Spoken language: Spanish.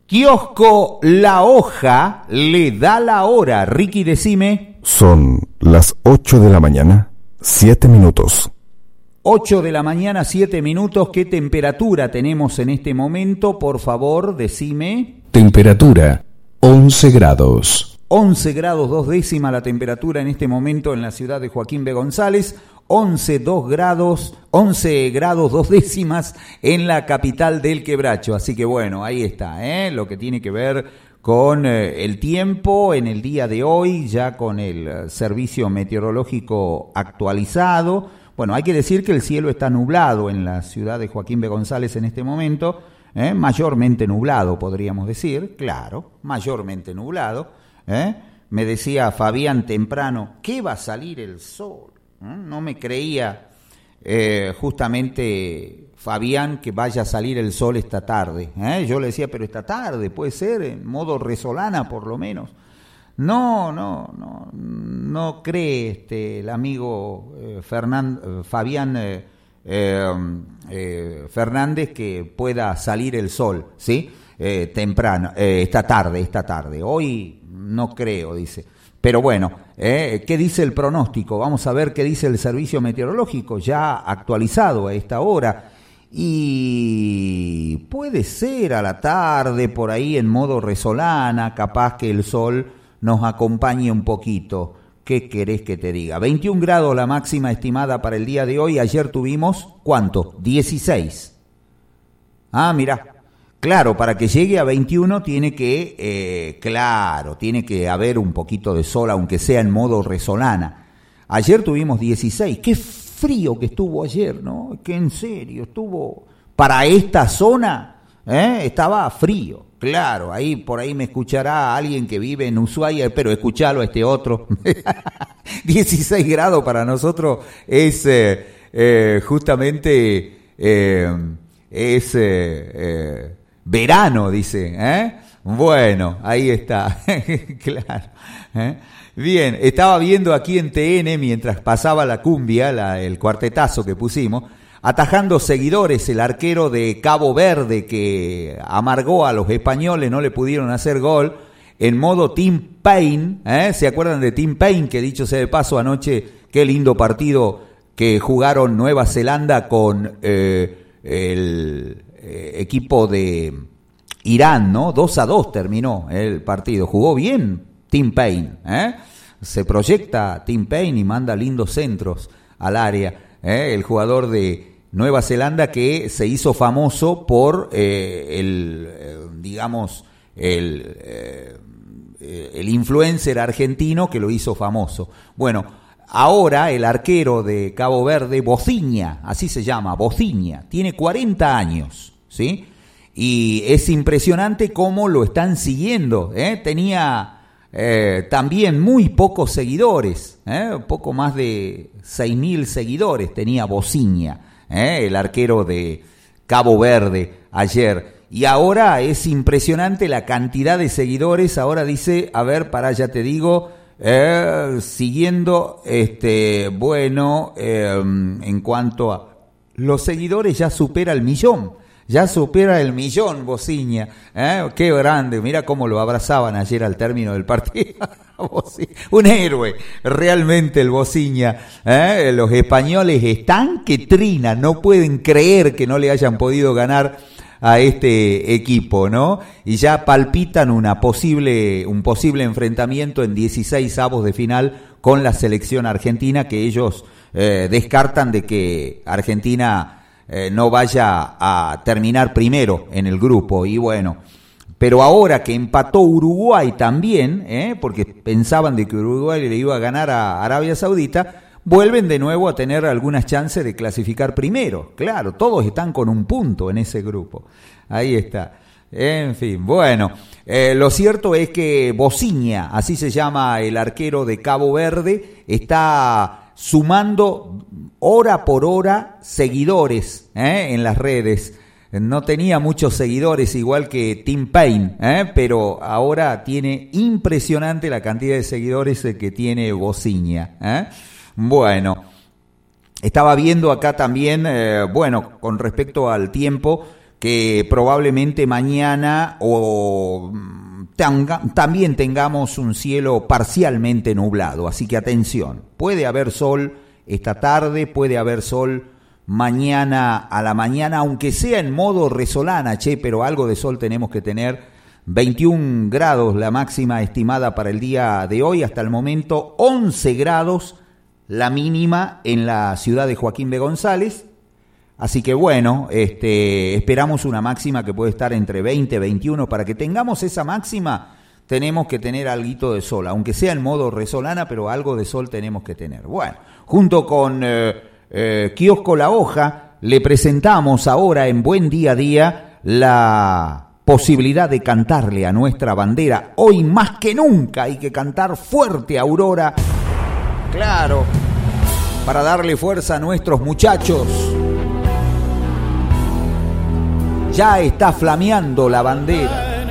Kiosco La Hoja le da la hora. Ricky, decime. Son las 8 de la mañana, 7 minutos. 8 de la mañana, 7 minutos. ¿Qué temperatura tenemos en este momento? Por favor, decime. Temperatura, 11 grados. 11 grados 2 décimas la temperatura en este momento en la ciudad de Joaquín B. González. 11 grados 2 décimas en la capital del Quebracho. Así que bueno, ahí está, lo que tiene que ver con el tiempo en el día de hoy, ya con el servicio meteorológico actualizado. Bueno, hay que decir que el cielo está nublado en la ciudad de Joaquín B. González en este momento, mayormente nublado podríamos decir, claro, mayormente nublado. Me decía Fabián temprano, ¿qué va a salir el sol? No me creía justamente Fabián que vaya a salir el sol esta tarde. Yo le decía, pero esta tarde puede ser en modo resolana por lo menos. No cree el amigo Fabián Fernández que pueda salir el sol, ¿sí? Temprano, esta tarde. Hoy no creo, dice. Pero bueno, ¿qué dice el pronóstico? Vamos a ver qué dice el servicio meteorológico ya actualizado a esta hora. Y puede ser a la tarde, por ahí en modo resolana, capaz que el sol nos acompañe un poquito. ¿Qué querés que te diga? 21 grados la máxima estimada para el día de hoy. Ayer tuvimos, ¿cuánto? 16. Ah, mirá. Claro, para que llegue a 21 tiene que haber un poquito de sol, aunque sea en modo resolana. Ayer tuvimos 16. Qué frío que estuvo ayer, ¿no? Que en serio, estuvo para esta zona, estaba frío. Claro, por ahí me escuchará alguien que vive en Ushuaia, pero escuchalo a este otro. 16 grados para nosotros es justamente verano, dice, Bueno, ahí está, claro. Bien, estaba viendo aquí en TN, mientras pasaba la cumbia, el cuartetazo que pusimos, atajando seguidores, el arquero de Cabo Verde que amargó a los españoles, no le pudieron hacer gol, en modo Tim Payne, ¿se acuerdan de Tim Payne? Que dicho sea de paso, anoche, qué lindo partido que jugaron Nueva Zelanda con el equipo de Irán, ¿no? 2-2 terminó el partido. Jugó bien Tim Payne, Se proyecta Tim Payne y manda lindos centros al área, el jugador de Nueva Zelanda que se hizo famoso por el influencer argentino que lo hizo famoso. Bueno, ahora el arquero de Cabo Verde, Bocinha, así se llama, Bocinha, tiene 40 años, ¿sí? Y es impresionante cómo lo están siguiendo, Tenía también muy pocos seguidores, poco más de 6.000 seguidores tenía Bocinha, el arquero de Cabo Verde ayer. Y ahora es impresionante la cantidad de seguidores, ahora dice, a ver, ya te digo, siguiendo, en cuanto a los seguidores ya supera el millón, Bocinha, qué grande, mira cómo lo abrazaban ayer al término del partido, un héroe, realmente el Bocinha, los españoles están que trinan, no pueden creer que no le hayan podido ganar a este equipo, ¿no? Y ya palpitan un posible enfrentamiento en 16avos de final con la selección argentina, que ellos descartan de que Argentina no vaya a terminar primero en el grupo. Y bueno, pero ahora que empató Uruguay también, porque pensaban de que Uruguay le iba a ganar a Arabia Saudita, vuelven de nuevo a tener algunas chances de clasificar primero. Claro, todos están con un punto en ese grupo. Ahí está. En fin, bueno, lo cierto es que Bocinha, así se llama el arquero de Cabo Verde, está sumando hora por hora seguidores en las redes. No tenía muchos seguidores igual que Tim Payne, pero ahora tiene impresionante la cantidad de seguidores que tiene Bocinha. Bueno, estaba viendo acá también, con respecto al tiempo, que probablemente mañana también tengamos un cielo parcialmente nublado, así que atención, puede haber sol esta tarde, puede haber sol mañana a la mañana, aunque sea en modo resolana, pero algo de sol tenemos que tener. 21 grados la máxima estimada para el día de hoy, hasta el momento 11 grados la mínima en la ciudad de Joaquín B. González, así que bueno, esperamos una máxima que puede estar entre 20 y 21, para que tengamos esa máxima tenemos que tener alguito de sol, aunque sea en modo resolana, pero algo de sol tenemos que tener. Bueno, junto con Kiosco La Hoja, le presentamos ahora en Buen Día a Día la posibilidad de cantarle a nuestra bandera. Hoy más que nunca hay que cantar fuerte, Aurora, claro, para darle fuerza a nuestros muchachos. Ya está flameando la bandera.